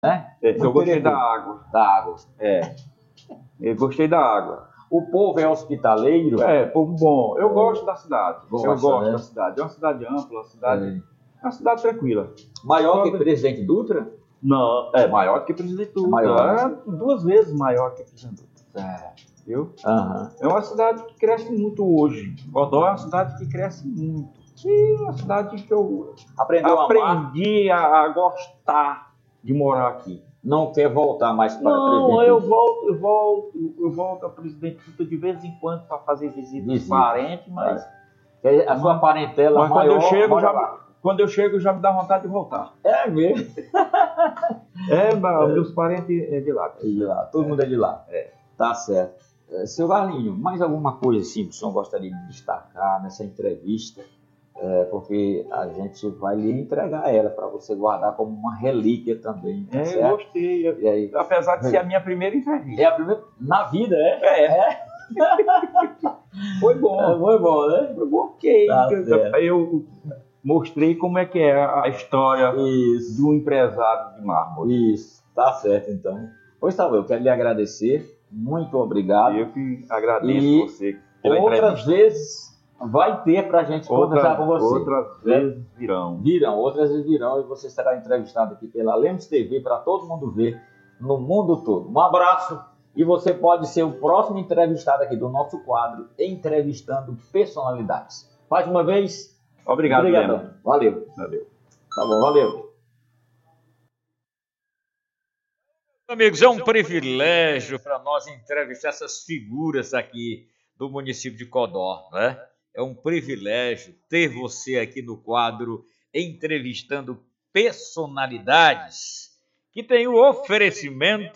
né? Eu gostei da água. Da água. Eu gostei da água. O povo é hospitaleiro? Povo bom. Eu gosto da cidade. Gosta, eu gosto né? da cidade. É uma cidade ampla, uma cidade tranquila. Maior que Presidente Dutra? Não, é maior do que Presidente Dutra. Maior. 2 vezes maior que Presidente Dutra. Viu? É uma cidade que cresce muito hoje. Codó é uma cidade que cresce muito. E é uma cidade que eu aprendi a gostar de morar aqui. Não quer voltar mais para Não, Presidente eu volto a Presidente Dutra de vez em quando para fazer visita de parente, mas a sua parentela mas maior, quando eu chego já me dá vontade de voltar. É mesmo? Meus parentes é de lá. Todo mundo é de lá. Tá certo. Seu Carlinho, mais alguma coisa assim que o senhor gostaria de destacar nessa entrevista? Porque a gente vai lhe entregar ela para você guardar como uma relíquia também. Tá certo? Eu gostei. Apesar de ser a minha primeira entrevista. É a primeira na vida, Foi bom. Foi bom, né? Foi bom, ok. Tá Eu mostrei como é que é a história do empresário de mármore. Isso, tá certo então. Pois tá, eu quero lhe agradecer. Muito obrigado. Eu que agradeço você pela outras vezes vai ter para a gente conversar com você. Outras vezes virão. Outras vezes virão e você será entrevistado aqui pela Lemos TV para todo mundo ver no mundo todo. Um abraço e você pode ser o próximo entrevistado aqui do nosso quadro Entrevistando Personalidades. Mais uma vez, obrigado. Valeu. Tá bom, valeu. Amigos, é um privilégio para nós entrevistar essas figuras aqui do município de Codó, né? É um privilégio ter você aqui no quadro Entrevistando Personalidades, que tem o oferecimento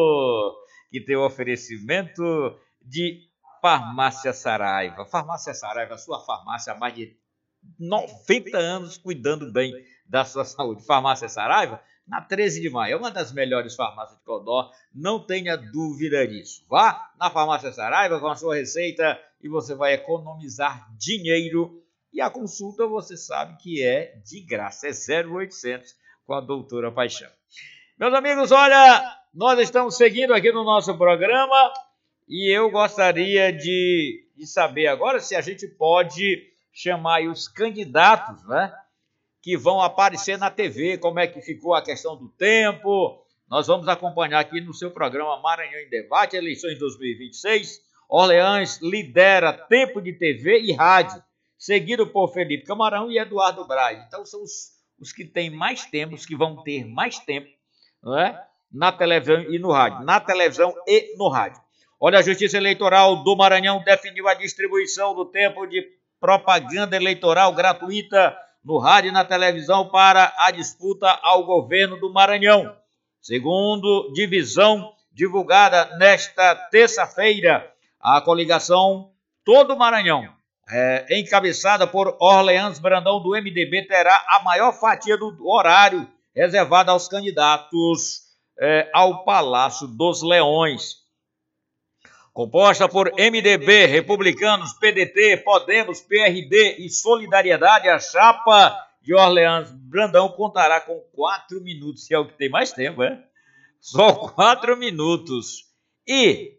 de Farmácia Saraiva. Farmácia Saraiva, sua farmácia há mais de 90 anos cuidando bem da sua saúde. Farmácia Saraiva, na 13 de maio, é uma das melhores farmácias de Codó, não tenha dúvida disso. Vá na Farmácia Saraiva com a sua receita e você vai economizar dinheiro. E a consulta você sabe que é de graça, é 0800 com a doutora Paixão. Meus amigos, olha, nós estamos seguindo aqui no nosso programa e eu gostaria de saber agora se a gente pode chamar aí os candidatos, né? Que vão aparecer na TV, como é que ficou a questão do tempo. Nós vamos acompanhar aqui no seu programa Maranhão em Debate, eleições 2026. Orleans lidera tempo de TV e rádio, seguido por Felipe Camarão e Eduardo Braz. Então são os que têm mais tempo, os que vão ter mais tempo, não é? Na televisão e no rádio. Na televisão e no rádio. Olha, a Justiça Eleitoral do Maranhão definiu a distribuição do tempo de propaganda eleitoral gratuita no rádio e na televisão para a disputa ao governo do Maranhão. Segundo divisão divulgada nesta terça-feira, a coligação Todo Maranhão, encabeçada por Orleans Brandão do MDB, terá a maior fatia do horário reservada aos candidatos ao Palácio dos Leões. Composta por MDB, Republicanos, PDT, Podemos, PRD e Solidariedade, a chapa de Orleans Brandão contará com 4 minutos, que é o que tem mais tempo, Só 4 minutos. E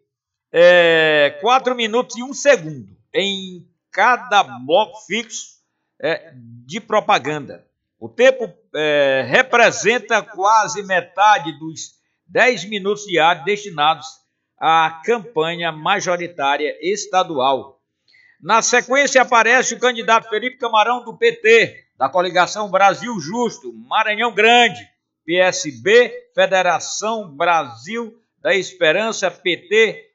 4 minutos e 1 segundo em cada bloco fixo de propaganda. O tempo representa quase metade dos 10 minutos diários destinados a campanha majoritária estadual. Na sequência aparece o candidato Felipe Camarão do PT, da coligação Brasil Justo, Maranhão Grande, PSB, Federação Brasil da Esperança, PT,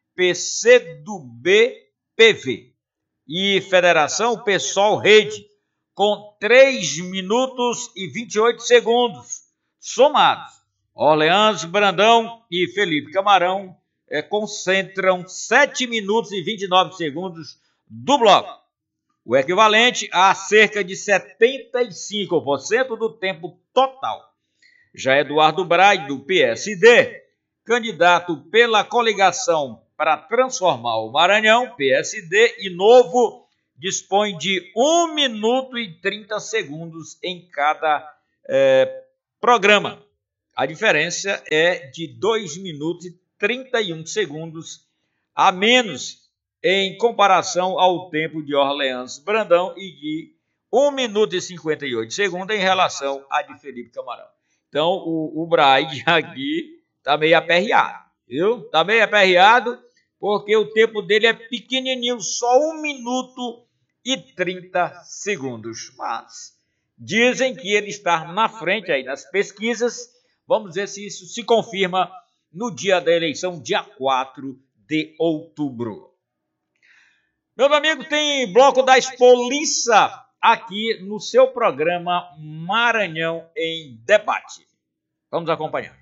PCdoB, PV e Federação PSOL Rede, com 3 minutos e 28 segundos somados. Orleans Brandão e Felipe Camarão concentram 7 minutos e 29 segundos do bloco, o equivalente a cerca de 75% do tempo total. Já Eduardo Braz, do PSD, candidato pela coligação para transformar o Maranhão, PSD e Novo, dispõe de 1 minuto e 30 segundos em cada programa. A diferença é de 2 minutos e 31 segundos a menos em comparação ao tempo de Orleans Brandão e de 1 minuto e 58 segundos em relação a de Felipe Camarão. Então, o Braide aqui está meio aperreado, viu? Está meio aperreado porque o tempo dele é pequenininho, só 1 minuto e 30 segundos. Mas dizem que ele está na frente aí nas pesquisas. Vamos ver se isso se confirma no dia da eleição, dia 4 de outubro. Meu amigo, tem bloco da Expoliça aqui no seu programa Maranhão em Debate. Vamos acompanhar.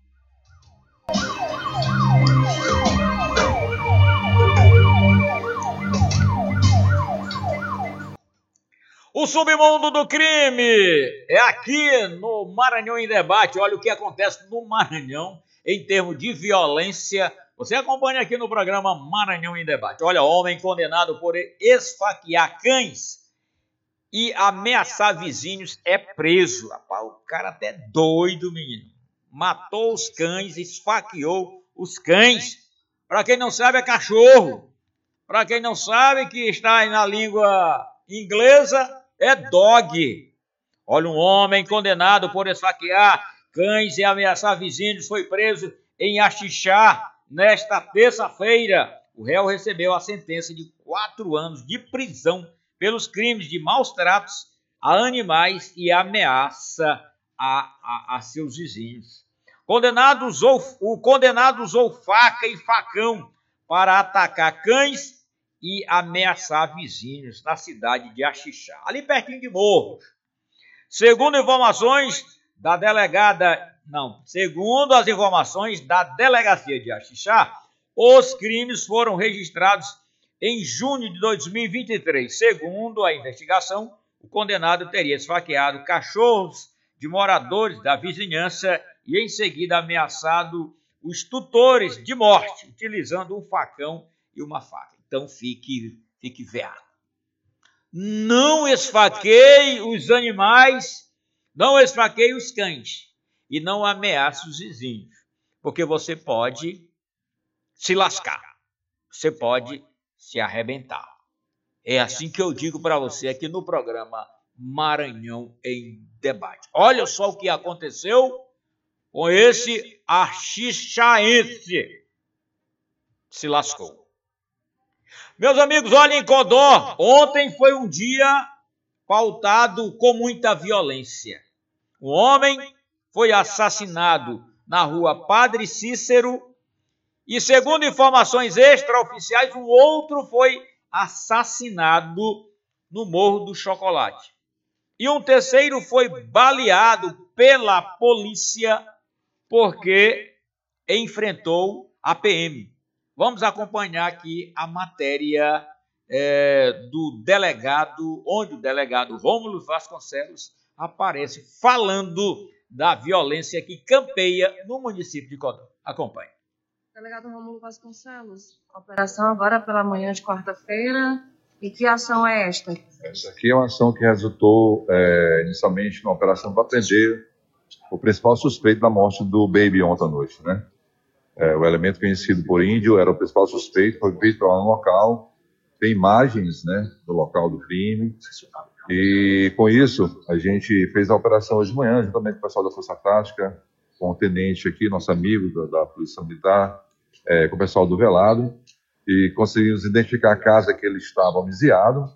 O submundo do crime é aqui no Maranhão em Debate. Olha o que acontece no Maranhão em termos de violência. Você acompanha aqui no programa Maranhão em Debate. Olha, homem condenado por esfaquear cães e ameaçar vizinhos é preso. Rapaz, o cara até é doido, menino. Matou os cães, esfaqueou os cães. Para quem não sabe, é cachorro. Para quem não sabe, que está aí na língua inglesa, é dog. Olha, um homem condenado por esfaquear cães e ameaçar vizinhos foi preso em Axixá nesta terça-feira. O réu recebeu a sentença de 4 anos de prisão pelos crimes de maus tratos a animais e ameaça a seus vizinhos. O condenado usou faca e facão para atacar cães e ameaçar vizinhos na cidade de Axixá, ali pertinho de Morros. Segundo as informações da delegacia de Axixá, os crimes foram registrados em junho de 2023. Segundo a investigação, o condenado teria esfaqueado cachorros de moradores da vizinhança e em seguida ameaçado os tutores de morte, utilizando um facão e uma faca. Então fique veado. Não esfaqueie os animais, não esfaqueie os cães e não ameace os vizinhos, porque você pode se lascar, você pode se arrebentar. É assim que eu digo para você aqui no programa Maranhão em Debate. Olha só o que aconteceu com esse axixaense. Se lascou. Meus amigos, olhem em Codó, ontem foi um dia pautado com muita violência. Um homem foi assassinado na rua Padre Cícero e, segundo informações extraoficiais, um outro foi assassinado no Morro do Chocolate. E um terceiro foi baleado pela polícia porque enfrentou a PM. Vamos acompanhar aqui a matéria do delegado, onde o delegado Rômulo Vasconcelos aparece falando da violência que campeia no município de Codó. Acompanhe. Delegado Rômulo Vasconcelos, operação agora pela manhã de quarta-feira. E que ação é esta? Essa aqui é uma ação que resultou inicialmente numa operação para prender o principal suspeito da morte do Baby ontem à noite, né? O elemento conhecido por Índio era o principal suspeito, foi visto lá no local, tem imagens, né, do local do crime, e com isso a gente fez a operação hoje de manhã, juntamente com o pessoal da Força Tática, com o tenente aqui, nosso amigo da Polícia Militar, com o pessoal do Velado, e conseguimos identificar a casa que ele estava homiziado,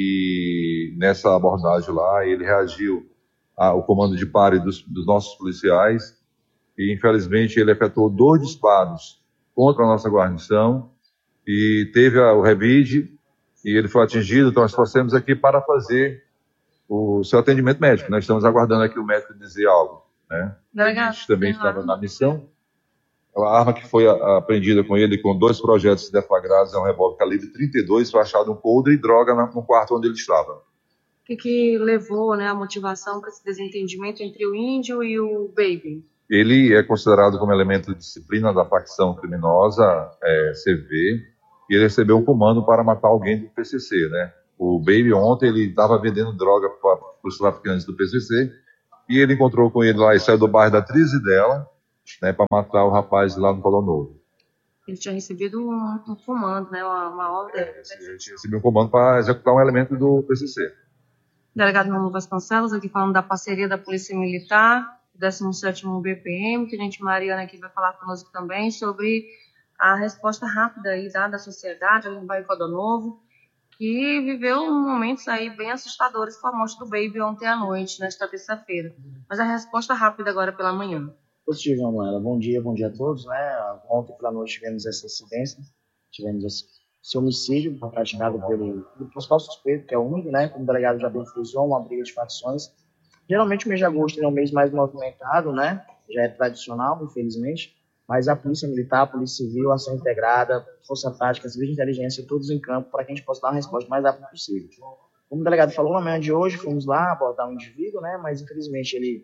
e nessa abordagem lá ele reagiu ao comando de pare dos nossos policiais, e infelizmente ele efetuou 2 disparos contra a nossa guarnição e teve o revide e ele foi atingido. Então nós trouxemos aqui para fazer o seu atendimento médico. Nós estamos aguardando aqui o médico dizer algo, né? A gente também estava na missão. A arma que foi apreendida com ele, com 2 projéteis deflagrados, é um revólver calibre 32, foi achado um coldre e droga no quarto onde ele estava. O que levou, né, a motivação para esse desentendimento entre o Índio e o Baby? Ele é considerado como elemento de disciplina da facção criminosa CV, e ele recebeu um comando para matar alguém do PCC, né? O Baby ontem ele estava vendendo droga para os traficantes do PCC e ele encontrou com ele lá e saiu do bairro da Trizidela, né, para matar o rapaz lá no Codó Novo. Ele tinha recebido um comando, né, uma ordem. Ele tinha recebido um comando para executar um elemento do PCC. Delegado Romulo Vasconcelos, aqui falando da parceria da Polícia Militar, 17º BPM, Tenente Mariana aqui vai falar conosco também sobre a resposta rápida aí da sociedade, ali no bairro Codó Novo, que viveu momentos aí bem assustadores com a morte do Baby ontem à noite, nesta terça-feira. Mas a resposta rápida agora pela manhã. Positivo, Manuela. Bom dia a todos, né? Ontem pela noite tivemos essa incidência, tivemos esse homicídio praticado pelo principal suspeito, que é o Índio, né? Como o delegado já bem frisou, uma briga de facções. Geralmente o mês de agosto é um mês mais movimentado, né? Já é tradicional, infelizmente. Mas a Polícia Militar, a Polícia Civil, a Ação Integrada, Força Tática, Serviço de Inteligência, todos em campo para que a gente possa dar uma resposta mais rápida possível. Como o delegado falou, na manhã de hoje, fomos lá abordar um indivíduo, né? Mas infelizmente ele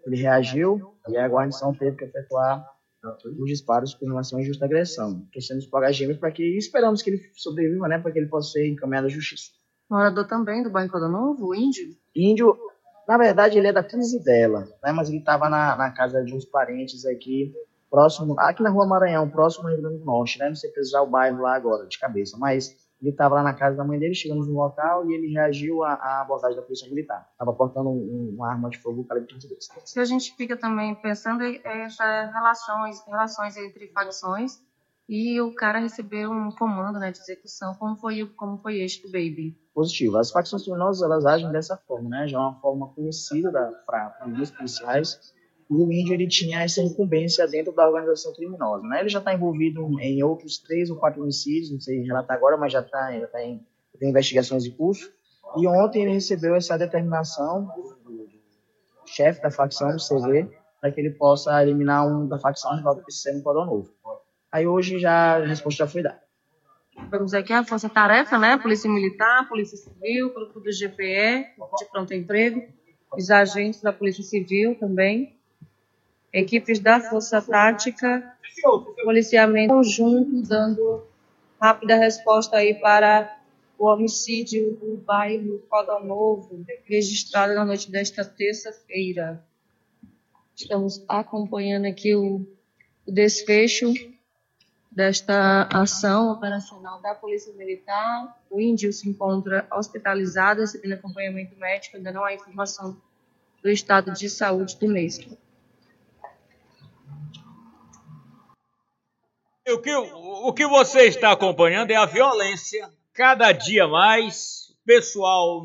reagiu e a guarnição teve que efetuar os disparos com relação à injusta agressão. Questão dos pagagimes para que esperamos que ele sobreviva, né? Para que ele possa ser encaminhado à justiça. Morador também do bairro Codó Novo, o Índio? Índio, na verdade, ele é da Trizidela, né? Mas ele estava na casa de uns parentes aqui, próximo, aqui na Rua Maranhão, próximo ao Rio Grande do Norte, né? Não sei precisar o bairro lá agora, de cabeça, mas ele estava lá na casa da mãe dele, chegamos no local e ele reagiu à abordagem da Polícia Militar. Estava portando uma arma de fogo calibre 32. Se a gente fica também pensando em essas relações entre facções e o cara recebeu um comando, né, de execução, como foi este do Baby? Positivo. As facções criminosas, elas agem dessa forma, né? Já é uma forma conhecida para os policiais. E o Índio, ele tinha essa incumbência dentro da organização criminosa, né? Ele já está envolvido em outros 3 ou 4 homicídios, não sei relatar agora, mas já está em investigações em curso. E ontem ele recebeu essa determinação do chefe da facção do CV para que ele possa eliminar um da facção rival do PCC no Codó Novo. Aí hoje a resposta já foi dada. Vamos aqui a Força Tarefa, né? Polícia Militar, Polícia Civil, Grupo do GPE, de Pronto Emprego, os agentes da Polícia Civil também, equipes da Força Tática, policiamento conjunto, dando rápida resposta aí para o homicídio do bairro Codó Novo, registrado na noite desta terça-feira. Estamos acompanhando aqui o desfecho desta ação operacional da Polícia Militar. O Índio se encontra hospitalizado, recebendo acompanhamento médico, ainda não há informação do estado de saúde do mesmo. O que você está acompanhando é a violência. Cada dia mais, o pessoal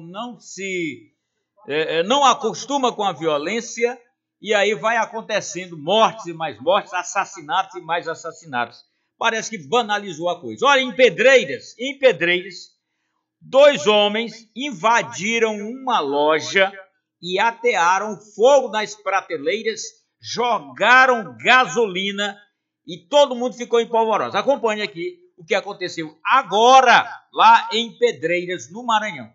não acostuma com a violência e aí vai acontecendo mortes e mais mortes, assassinatos e mais assassinatos. Parece que banalizou a coisa. Olha, em Pedreiras, 2 homens invadiram uma loja e atearam fogo nas prateleiras, jogaram gasolina e todo mundo ficou em polvorosa. Acompanhe aqui o que aconteceu agora lá em Pedreiras, no Maranhão.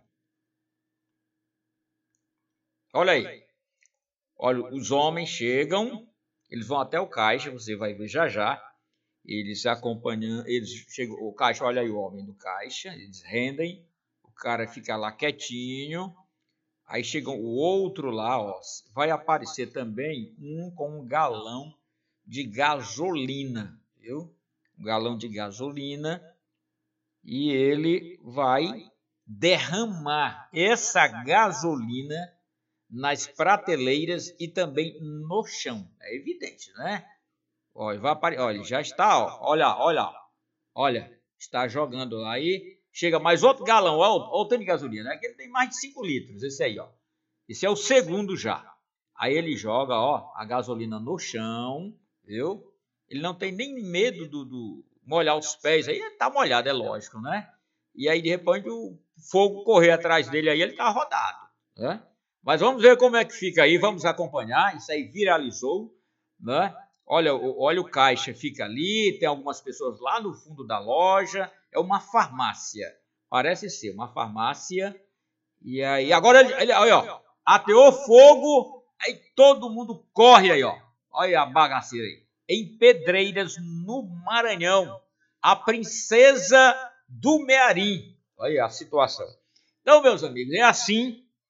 Olha aí. Olha, os homens chegam, eles vão até o caixa, você vai ver já já. Eles acompanham, eles chegam, o caixa, olha aí o homem do caixa, eles rendem, o cara fica lá quietinho. Aí chega o outro lá, ó, vai aparecer também um com um galão de gasolina, viu? Um galão de gasolina, e ele vai derramar essa gasolina nas prateleiras e também no chão. É evidente, né? Olha, olha, já está, ó, olha, está jogando lá aí. Chega mais outro galão, olha o tanto de gasolina, né? Que ele tem mais de 5 litros, esse aí, ó. Esse é o segundo já. Aí ele joga, ó, a gasolina no chão, viu? Ele não tem nem medo do molhar os pés, aí ele tá molhado, é lógico, né? E aí, de repente, o fogo correr atrás dele aí, ele tá rodado, né? Mas vamos ver como é que fica aí, vamos acompanhar, isso aí viralizou, né? Olha o caixa fica ali, tem algumas pessoas lá no fundo da loja, é uma farmácia, parece ser uma farmácia, e aí, agora ele ó, ateou fogo, aí todo mundo corre aí, ó, olha a bagaceira aí, em Pedreiras, no Maranhão, a princesa do Mearim, olha a situação. Então, meus amigos, é assim,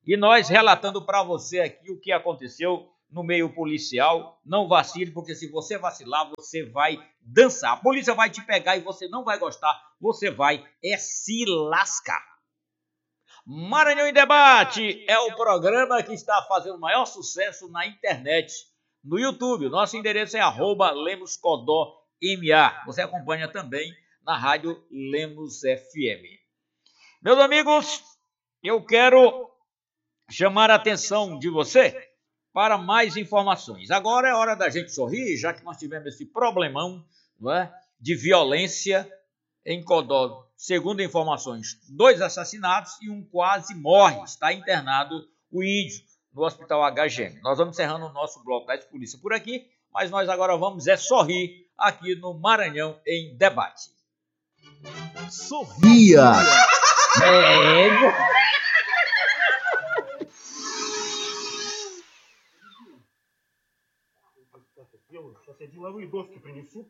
E nós relatando para você aqui o que aconteceu no meio policial. Não vacile, porque se você vacilar, você vai dançar. A polícia vai te pegar e você não vai gostar. Você vai se lascar. Maranhão em Debate é o programa que está fazendo maior sucesso na internet, no YouTube. Nosso endereço é @LemosCodóMA. Você acompanha também na rádio Lemos FM. Meus amigos, eu quero chamar a atenção de você para mais informações. Agora é hora da gente sorrir, já que nós tivemos esse problemão, não é, de violência em Codó. Segundo informações, 2 assassinatos e um quase morre. Está internado o índio no Hospital HGM. Nós vamos encerrando o nosso bloco da polícia por aqui, mas nós agora vamos sorrir aqui no Maranhão em Debate. Sorria! Соседи ловые доски принесут.